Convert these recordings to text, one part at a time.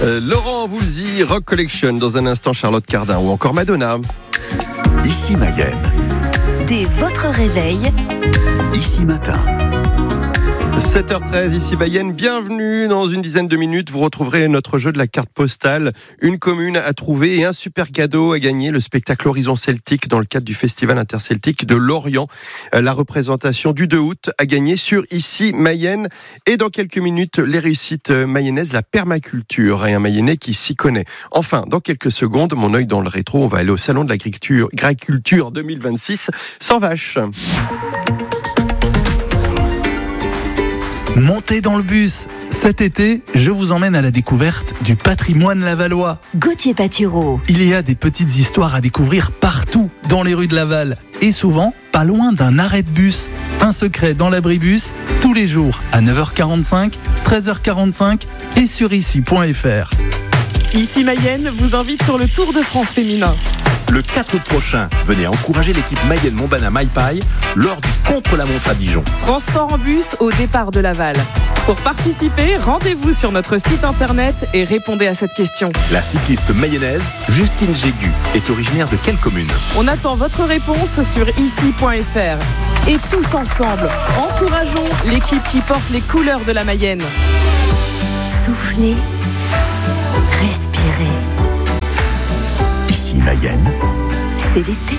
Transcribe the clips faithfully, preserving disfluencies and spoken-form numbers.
Euh, Laurent Voulzy, Rock Collection, dans un instant Charlotte Cardin ou encore Madonna. Ici Mayenne. Dès votre réveil, Ici Matin. sept heures treize, ici Mayenne, bienvenue. Dans une dizaine de minutes, vous retrouverez notre jeu de la carte postale. Une commune à trouver et un super cadeau à gagner, le spectacle Horizon Celtique dans le cadre du Festival Interceltique de Lorient. La représentation du deux août à gagner sur Ici Mayenne. Et dans quelques minutes, les réussites mayennaises, la permaculture et un Mayennais qui s'y connaît. Enfin, dans quelques secondes, mon œil dans le rétro, on va aller au Salon de l'Agriculture Agriculture deux mille vingt-six sans vache. Montez dans le bus. Cet été, je vous emmène à la découverte du patrimoine lavallois. Gauthier Patureau. Il y a des petites histoires à découvrir partout dans les rues de Laval et souvent pas loin d'un arrêt de bus. Un secret dans l'abribus, tous les jours à neuf heures quarante-cinq, treize heures quarante-cinq et sur ici point f r. Ici Mayenne vous invite sur le Tour de France féminin. Le quatre août prochain, venez encourager l'équipe Mayenne-Montbana Maipaille lors du contre-la-montre à Dijon. Transport en bus au départ de Laval. Pour participer, rendez-vous sur notre site internet et répondez à cette question. La cycliste mayonnaise Justine Jégu est originaire de quelle commune ? On attend votre réponse sur ici point f r. Et tous ensemble, encourageons l'équipe qui porte les couleurs de la Mayenne. Soufflez, respirez. Ici Mayenne. C'est l'été.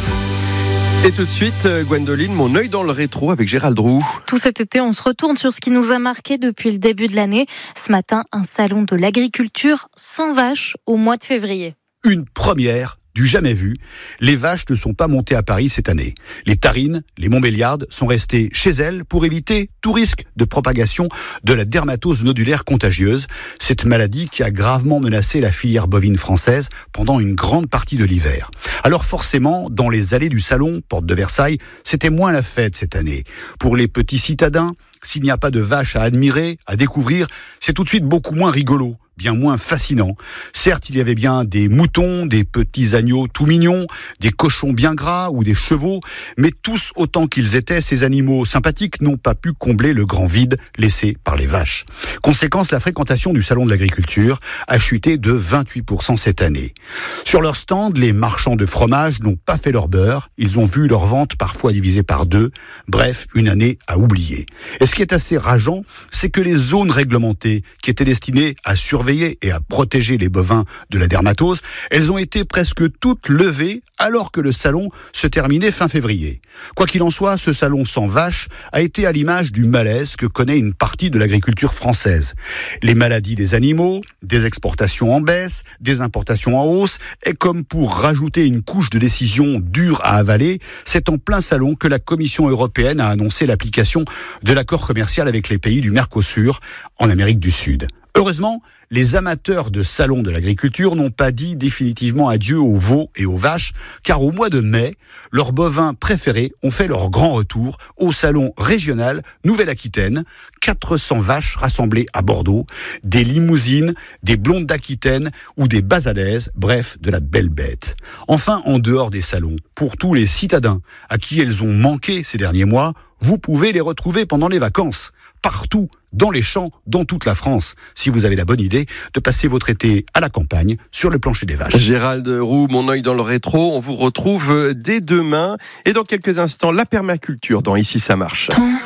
Et tout de suite, Gwendoline, mon œil dans le rétro avec Gérald Roux. Tout cet été, on se retourne sur ce qui nous a marqué depuis le début de l'année. Ce matin, un salon de l'agriculture sans vaches au mois de février. Une première du jamais vu. Les vaches ne sont pas montées à Paris cette année. Les tarines, les Montbéliardes sont restées chez elles pour éviter tout risque de propagation de la dermatose nodulaire contagieuse, cette maladie qui a gravement menacé la filière bovine française pendant une grande partie de l'hiver. Alors forcément, dans les allées du salon, porte de Versailles, c'était moins la fête cette année. Pour les petits citadins, s'il n'y a pas de vaches à admirer, à découvrir, c'est tout de suite beaucoup moins rigolo. Bien moins fascinant. Certes, il y avait bien des moutons, des petits agneaux tout mignons, des cochons bien gras ou des chevaux, mais tous autant qu'ils étaient, ces animaux sympathiques n'ont pas pu combler le grand vide laissé par les vaches. Conséquence, la fréquentation du salon de l'agriculture a chuté de vingt-huit pour cent cette année. Sur leur stand, les marchands de fromage n'ont pas fait leur beurre, ils ont vu leur vente parfois divisée par deux, bref, une année à oublier. Et ce qui est assez rageant, c'est que les zones réglementées, qui étaient destinées à surveiller et à protéger les bovins de la dermatose, elles ont été presque toutes levées alors que le salon se terminait fin février. Quoi qu'il en soit, ce salon sans vaches a été à l'image du malaise que connaît une partie de l'agriculture française. Les maladies des animaux, des exportations en baisse, des importations en hausse, et comme pour rajouter une couche de décisions dures à avaler, c'est en plein salon que la Commission européenne a annoncé l'application de l'accord commercial avec les pays du Mercosur en Amérique du Sud. Heureusement, les amateurs de salon de l'agriculture n'ont pas dit définitivement adieu aux veaux et aux vaches, car au mois de mai, leurs bovins préférés ont fait leur grand retour au salon régional Nouvelle-Aquitaine. quatre cents vaches rassemblées à Bordeaux, des limousines, des blondes d'Aquitaine ou des basadaises, bref, de la belle bête. Enfin, en dehors des salons, pour tous les citadins à qui elles ont manqué ces derniers mois, vous pouvez les retrouver pendant les vacances. Partout, dans les champs, dans toute la France, si vous avez la bonne idée de passer votre été à la campagne, sur le plancher des vaches. Gérald Roux, mon œil dans le rétro, on vous retrouve dès demain. Et dans quelques instants, la permaculture dans Ici ça marche.